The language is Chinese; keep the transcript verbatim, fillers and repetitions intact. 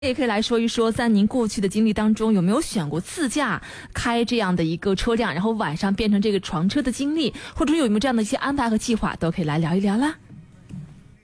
也可以来说一说，在您过去的经历当中，有没有选过自驾开这样的一个车辆，然后晚上变成这个床车的经历，或者有没有这样的一些安排和计划，都可以来聊一聊啦。